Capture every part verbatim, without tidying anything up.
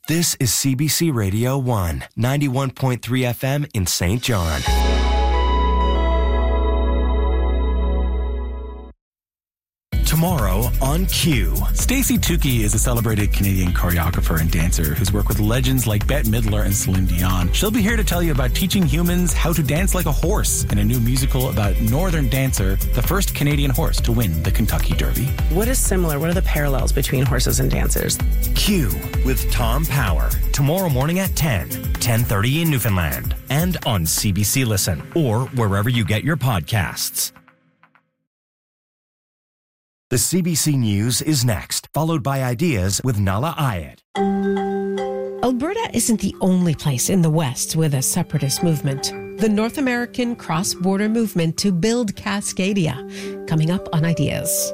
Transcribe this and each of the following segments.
This is C B C Radio one, ninety-one point three F M in Saint John. Tomorrow on Q. Stacey Tukey is a celebrated Canadian choreographer and dancer who's worked with legends like Bette Midler and Celine Dion. She'll be here to tell you about teaching humans how to dance like a horse in a new musical about Northern Dancer, the first Canadian horse to win the Kentucky Derby. What is similar? What are the parallels between horses and dancers? Q with Tom Power. Tomorrow morning at ten, ten thirty in Newfoundland. And on C B C Listen or wherever you get your podcasts. The C B C News is next, followed by Ideas with Nala Ayed. Alberta isn't the only place in the West with a separatist movement. The North American cross-border movement to build Cascadia, coming up on Ideas.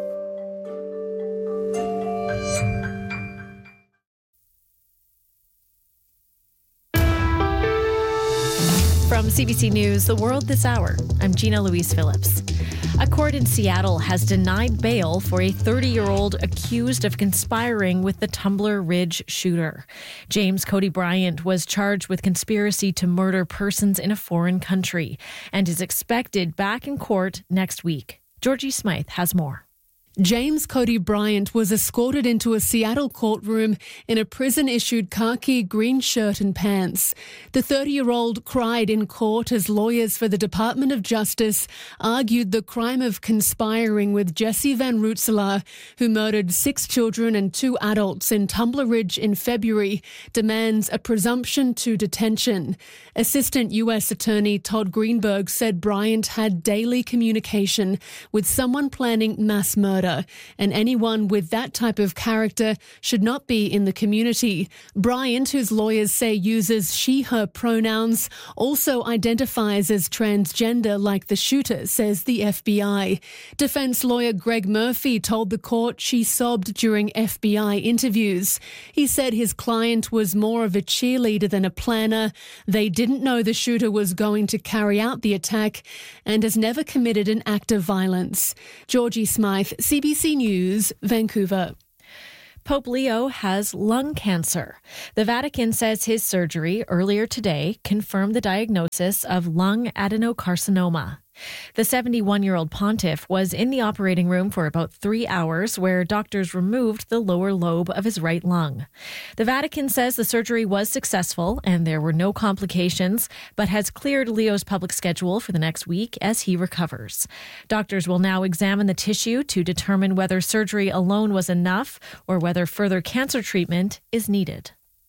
From C B C News, The World This Hour, I'm Gina Louise Phillips. A court in Seattle has denied bail for a thirty-year-old accused of conspiring with the Tumbler Ridge shooter. James Cody Bryant was charged with conspiracy to murder persons in a foreign country and is expected back in court next week. Georgie Smythe has more. James Cody Bryant was escorted into a Seattle courtroom in a prison-issued khaki green shirt and pants. The thirty-year-old cried in court as lawyers for the Department of Justice argued the crime of conspiring with Jesse Van Rootselaar, who murdered six children and two adults in Tumbler Ridge in February, demands a presumption to detention. Assistant U S Attorney Todd Greenberg said Bryant had daily communication with someone planning mass murder, and anyone with that type of character should not be in the community. Bryant, whose lawyers say uses she, her pronouns, also identifies as transgender like the shooter, says the F B I. Defense lawyer Greg Murphy told the court she sobbed during F B I interviews. He said his client was more of a cheerleader than a planner. They didn't know the shooter was going to carry out the attack and has never committed an act of violence. Georgie Smythe, C B C News, Vancouver. Pope Leo has lung cancer. The Vatican says his surgery earlier today confirmed the diagnosis of lung adenocarcinoma. The seventy-one-year-old pontiff was in the operating room for about three hours where doctors removed the lower lobe of his right lung. The Vatican says the surgery was successful and there were no complications, but has cleared Leo's public schedule for the next week as he recovers. Doctors will now examine the tissue to determine whether surgery alone was enough or whether further cancer treatment is needed.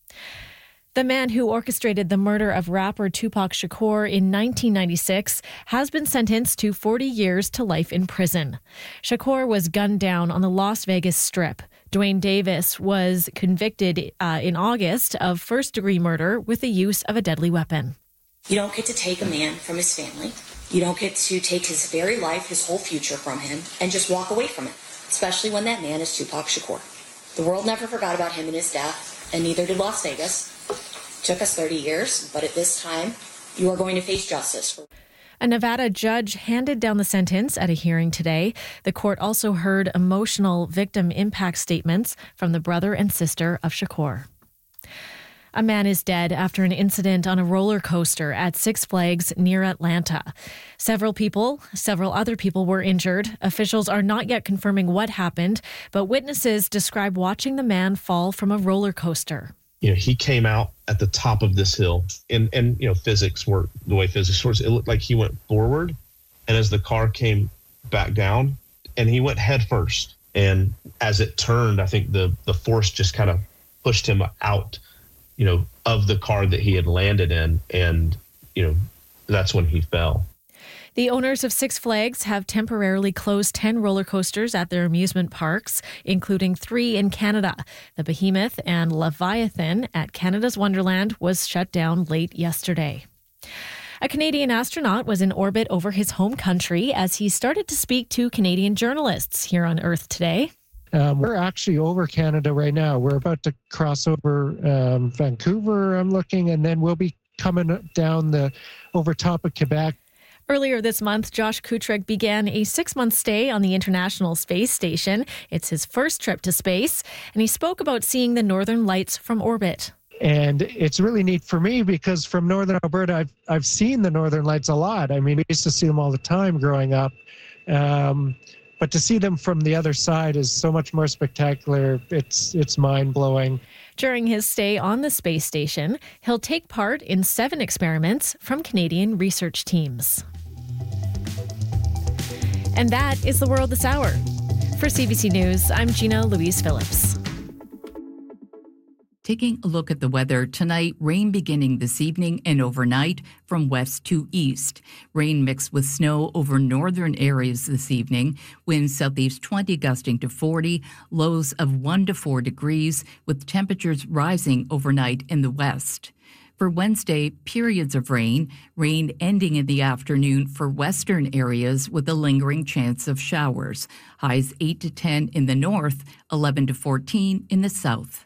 The man who orchestrated the murder of rapper Tupac Shakur in nineteen ninety-six has been sentenced to forty years to life in prison. Shakur was gunned down on the Las Vegas Strip. Dwayne Davis was convicted uh, in August of first-degree murder with the use of a deadly weapon. You don't get to take a man from his family. You don't get to take his very life, his whole future from him, and just walk away from it, especially when that man is Tupac Shakur. The world never forgot about him and his death, and neither did Las Vegas. Took us thirty years, but at this time, you are going to face justice. A Nevada judge handed down the sentence at a hearing today. The court also heard emotional victim impact statements from the brother and sister of Shakur. A man is dead after an incident on a roller coaster at Six Flags near Atlanta. Several people, several other people were injured. Officials are not yet confirming what happened, but witnesses describe watching the man fall from a roller coaster. You know, he came out at the top of this hill, and, and you know, physics work the way physics works. It looked like he went forward, and as the car came back down, and he went head first. And as it turned, I think the the force just kind of pushed him out, you know, of the car that he had landed in, and you know, that's when he fell. The owners of Six Flags have temporarily closed ten roller coasters at their amusement parks, including three in Canada. The Behemoth and Leviathan at Canada's Wonderland was shut down late yesterday. A Canadian astronaut was in orbit over his home country as he started to speak to Canadian journalists here on Earth today. Um, we're actually over Canada right now. We're about to cross over um, Vancouver, I'm looking, and then we'll be coming down the over top of Quebec. Earlier this month, Josh Kutryk began a six-month stay on the International Space Station. It's his first trip to space, and he spoke about seeing the northern lights from orbit. And it's really neat for me because from Northern Alberta, I've, I've seen the Northern Lights a lot. I mean, we used to see them all the time growing up. Um, but to see them from the other side is so much more spectacular. It's, it's mind-blowing. During his stay on the space station, he'll take part in seven experiments from Canadian research teams. And that is the world this hour. For C B C News, I'm Gina Louise Phillips. Taking a look at the weather tonight, rain beginning this evening and overnight from west to east. Rain mixed with snow over northern areas this evening. Winds southeast twenty gusting to forty. Lows of one to four degrees with temperatures rising overnight in the west. For Wednesday, periods of rain, rain ending in the afternoon for western areas with a lingering chance of showers. Highs eight to ten in the north, eleven to fourteen in the south.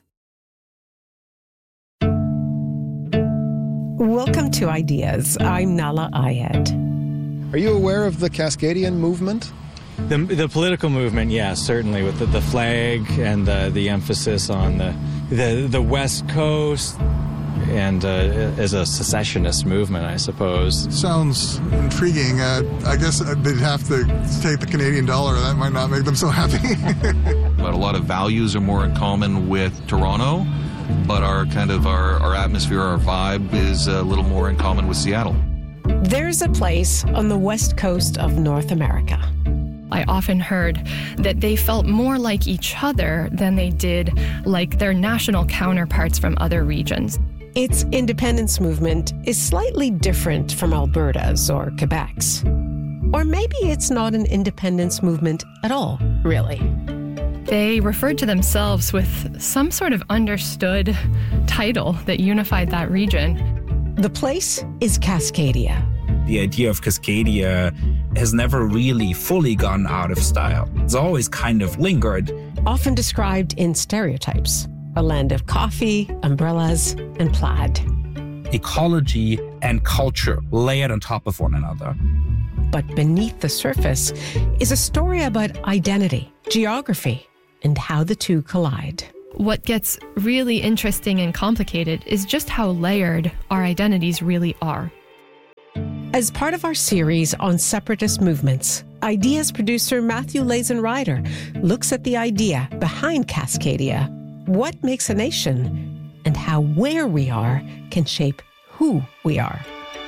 Welcome to Ideas. I'm Nala Ayed. Are you aware of the Cascadian movement? The, the political movement, yes, certainly, with the, the flag and the, the emphasis on the, the, the West Coast and uh, as a secessionist movement, I suppose. Sounds intriguing. Uh, I guess they'd have to take the Canadian dollar. That might not make them so happy. But a lot of values are more in common with Toronto. But our kind of our, our atmosphere, our vibe is a little more in common with Seattle. There's a place on the west coast of North America. I often heard that they felt more like each other than they did like their national counterparts from other regions. Its independence movement is slightly different from Alberta's or Quebec's. Or maybe it's not an independence movement at all, really. They referred to themselves with some sort of understood title that unified that region. The place is Cascadia. The idea of Cascadia has never really fully gone out of style. It's always kind of lingered. Often described in stereotypes. A land of coffee, umbrellas, and plaid. Ecology and culture layered on top of one another. But beneath the surface is a story about identity, geography, and how the two collide. What gets really interesting and complicated is just how layered our identities really are. As part of our series on separatist movements, Ideas producer Matthew Lazen Ryder looks at the idea behind Cascadia, what makes a nation, and how where we are can shape who we are.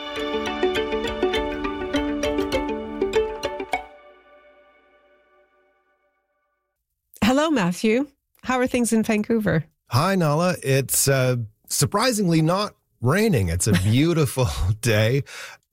Hello, Matthew. How are things in Vancouver? Hi, Nala. It's uh, surprisingly not raining. It's a beautiful day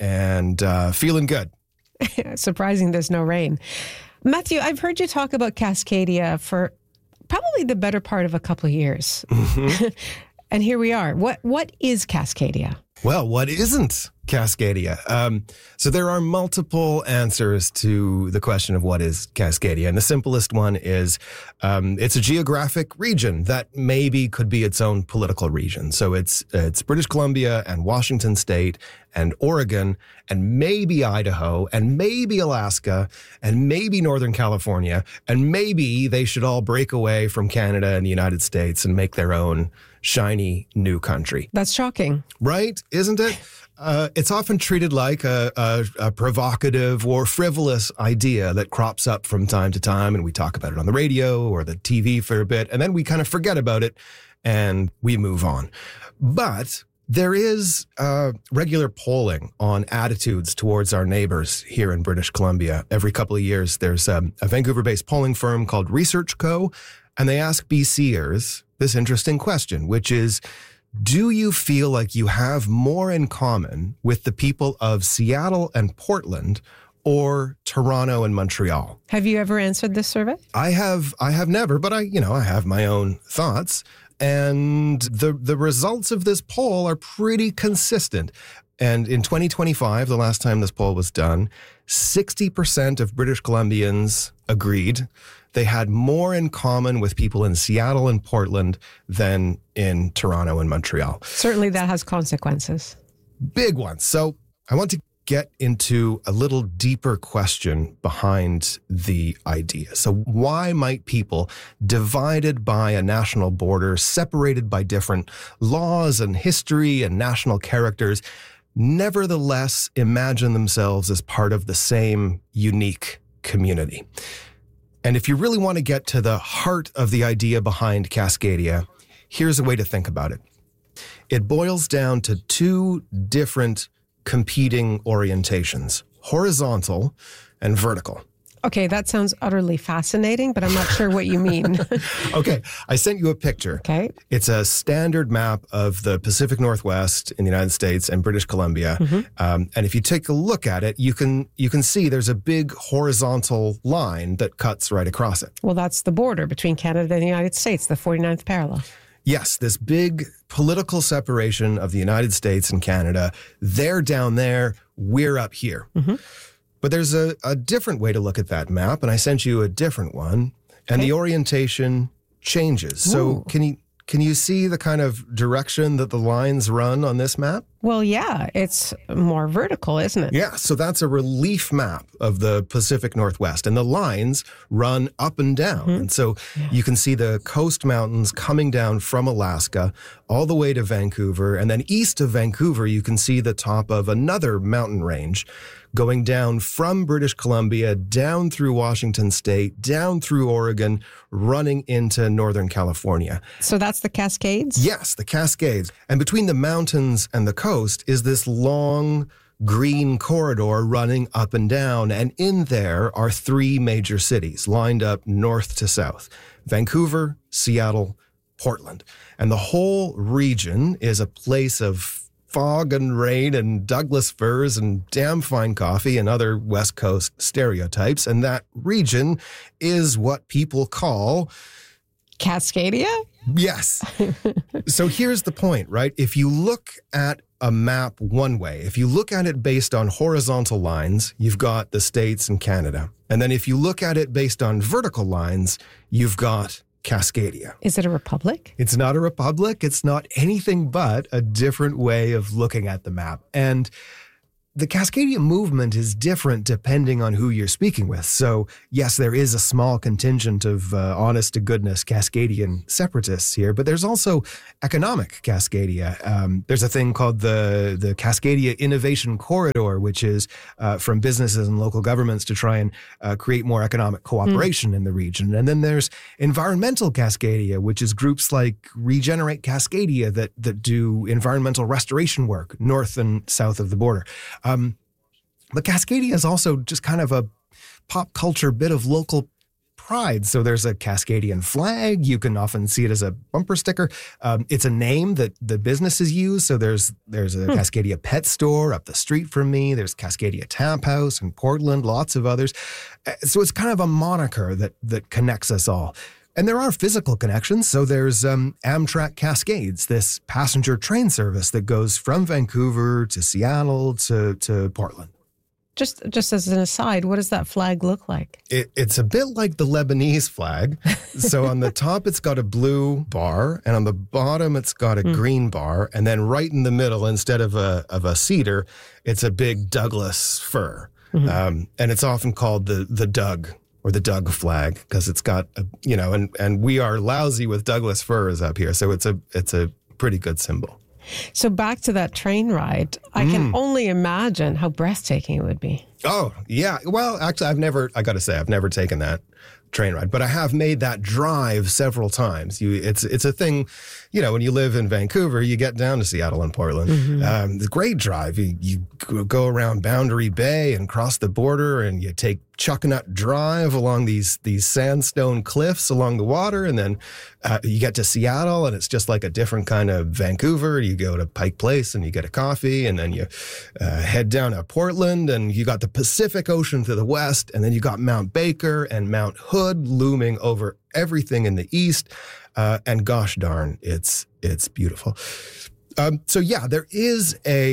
and uh, feeling good. Surprising there's no rain. Matthew, I've heard you talk about Cascadia for probably the better part of a couple of years. Mm-hmm. And here we are. What What is Cascadia? Well, what isn't Cascadia? Um, so there are multiple answers to the question of what is Cascadia. And the simplest one is um, it's a geographic region that maybe could be its own political region. So it's it's British Columbia and Washington State and Oregon and maybe Idaho and maybe Alaska and maybe Northern California. And maybe they should all break away from Canada and the United States and make their own shiny new country. That's shocking. Right? Isn't it? Uh, it's often treated like a, a, a provocative or frivolous idea that crops up from time to time, and we talk about it on the radio or the T V for a bit, and then we kind of forget about it and we move on. But there is uh, regular polling on attitudes towards our neighbors here in British Columbia. Every couple of years, there's um, a Vancouver-based polling firm called Research Co., and they ask BCers this interesting question, which is, do you feel like you have more in common with the people of Seattle and Portland or Toronto and Montreal? Have you ever answered this survey? I have I have never, but I, you know, I have my own thoughts. And the the results of this poll are pretty consistent. And in twenty twenty-five, the last time this poll was done, sixty percent of British Columbians agreed they had more in common with people in Seattle and Portland than in Toronto and Montreal. Certainly that has consequences. Big ones. So I want to get into a little deeper question behind the idea. So why might people divided by a national border, separated by different laws and history and national characters, nevertheless imagine themselves as part of the same unique community? And if you really want to get to the heart of the idea behind Cascadia, here's a way to think about it. It boils down to two different competing orientations, horizontal and vertical. Okay, that sounds utterly fascinating, but I'm not sure what you mean. Okay, I sent you a picture. Okay. It's a standard map of the Pacific Northwest in the United States and British Columbia. Mm-hmm. Um, and if you take a look at it, you can you can see there's a big horizontal line that cuts right across it. Well, that's the border between Canada and the United States, the forty-ninth parallel. Yes, this big political separation of the United States and Canada. They're down there, we're up here. Mm-hmm. But there's a, a different way to look at that map, and I sent you a different one, and okay. the orientation changes. Ooh. So can you can you see the kind of direction that the lines run on this map? Well, yeah, it's more vertical, isn't it? Yeah, so that's a relief map of the Pacific Northwest, and the lines run up and down. Mm-hmm. And so yeah. you can see the coast mountains coming down from Alaska all the way to Vancouver, and then east of Vancouver, you can see the top of another mountain range going down from British Columbia, down through Washington State, down through Oregon, running into Northern California. So that's the Cascades? Yes, the Cascades. And between the mountains and the coast is this long green corridor running up and down. And in there are three major cities lined up north to south: Vancouver, Seattle, Portland. And the whole region is a place of fog and rain and Douglas firs and damn fine coffee and other West Coast stereotypes. And that region is what people call Cascadia? Yes. So here's the point, right? If you look at a map one way, if you look at it based on horizontal lines, you've got the States and Canada. And then if you look at it based on vertical lines, you've got Cascadia. Is it a republic? It's not a republic. It's not anything but a different way of looking at the map. And the Cascadia movement is different depending on who you're speaking with. So, yes, there is a small contingent of uh, honest-to-goodness Cascadian separatists here, but there's also economic Cascadia. Um, there's a thing called the, the Cascadia Innovation Corridor, which is uh, from businesses and local governments to try and uh, create more economic cooperation mm. in the region. And then there's environmental Cascadia, which is groups like Regenerate Cascadia that, that do environmental restoration work north and south of the border. Um, but Cascadia is also just kind of a pop culture bit of local pride. So there's a Cascadian flag. You can often see it as a bumper sticker. Um, it's a name that the businesses use. So there's there's a hmm. Cascadia pet store up the street from me. There's Cascadia Tap House in Portland, lots of others. So it's kind of a moniker that that connects us all. And there are physical connections. So there's um, Amtrak Cascades, this passenger train service that goes from Vancouver to Seattle to, to Portland. Just just as an aside, what does that flag look like? It, it's a bit like the Lebanese flag. So on the top, it's got a blue bar, and on the bottom, it's got a mm. green bar. And then right in the middle, instead of a, of a cedar, it's a big Douglas fir. Mm-hmm. Um, and it's often called the, the Doug or the Doug flag because it's got, a, you know, and, and we are lousy with Douglas firs up here. So it's a it's a pretty good symbol. So back to that train ride, I mm. can only imagine how breathtaking it would be. Oh, yeah. Well, actually, I've never, I got to say, I've never taken that train ride, but I have made that drive several times. You, it's it's a thing, you know, when you live in Vancouver, you get down to Seattle and Portland. Mm-hmm. Um, it's a great drive. You, you go around Boundary Bay and cross the border, and you take Chuckanut Drive along these these sandstone cliffs along the water, and then uh, you get to Seattle, and it's just like a different kind of Vancouver. You go to Pike Place, and you get a coffee, and then you uh, head down to Portland, and you got the Pacific Ocean to the west, and then you got Mount Baker and Mount Hood looming over everything in the east, uh, and gosh darn, it's it's beautiful. Um, so yeah, there is a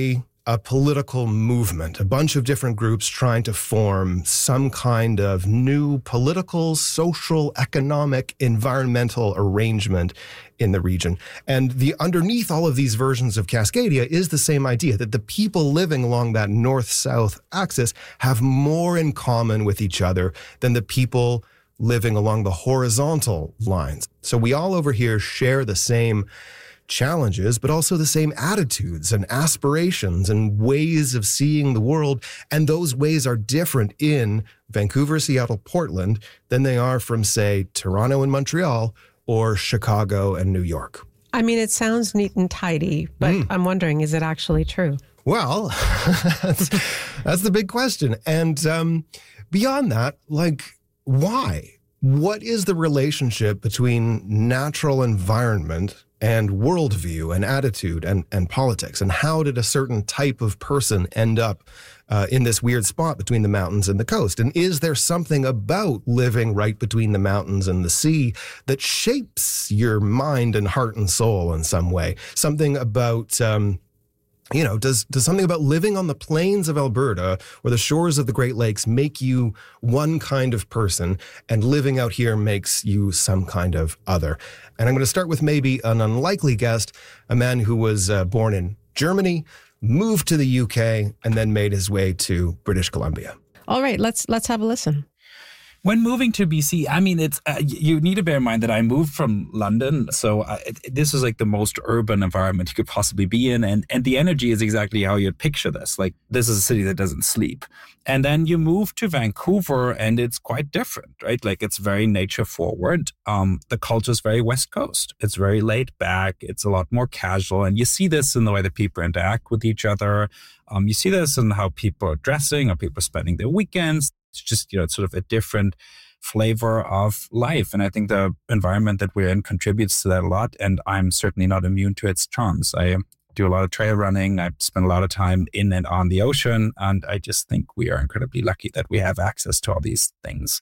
a political movement, a bunch of different groups trying to form some kind of new political, social, economic, environmental arrangement in the region. And the underneath all of these versions of Cascadia is the same idea that the people living along that north-south axis have more in common with each other than the people living along the horizontal lines. So we all over here share the same challenges, but also the same attitudes and aspirations and ways of seeing the world. And those ways are different in Vancouver, Seattle, Portland than they are from, say, Toronto and Montreal or Chicago and New York. I mean, it sounds neat and tidy, but mm. I'm wondering, is it actually true? Well, that's, that's the big question. And um, beyond that, like, why? What is the relationship between natural environment and worldview and attitude and, and politics? And how did a certain type of person end up uh, in this weird spot between the mountains and the coast? And is there something about living right between the mountains and the sea that shapes your mind and heart and soul in some way? Something about... Um, You know, does does something about living on the plains of Alberta or the shores of the Great Lakes make you one kind of person, and living out here makes you some kind of other? And I'm going to start with maybe an unlikely guest, a man who was uh, born in Germany, moved to the U K, and then made his way to British Columbia. All right, let's let's have a listen. When moving to B C, I mean, it's uh, you need to bear in mind that I moved from London, so I, this is like the most urban environment you could possibly be in, and and the energy is exactly how you'd picture this. Like, this is a city that doesn't sleep. And then you move to Vancouver, and it's quite different, right? Like, it's very nature forward. Um, the culture is very West Coast. It's very laid back. It's a lot more casual, and you see this in the way that people interact with each other. Um, you see this in how people are dressing, how people are spending their weekends. It's just, you know, it's sort of a different flavor of life. And I think the environment that we're in contributes to that a lot. And I'm certainly not immune to its charms. I do a lot of trail running. I spend a lot of time in and on the ocean. And I just think we are incredibly lucky that we have access to all these things.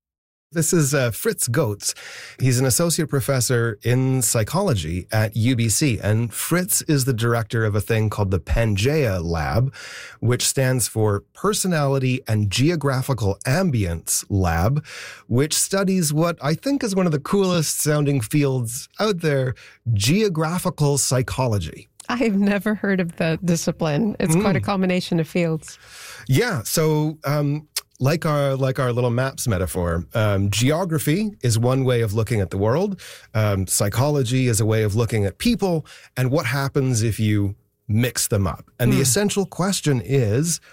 This is uh, Fritz Goetz. He's an associate professor in psychology at U B C, and Fritz is the director of a thing called the Pangea Lab, which stands for Personality and Geographical Ambience Lab, which studies what I think is one of the coolest sounding fields out there, geographical psychology. I've never heard of the discipline. It's mm. quite a combination of fields. Yeah, so... Um, Like our like our little maps metaphor, um, geography is one way of looking at the world. Um, psychology is a way of looking at people and what happens if you mix them up. And mm. the essential question is,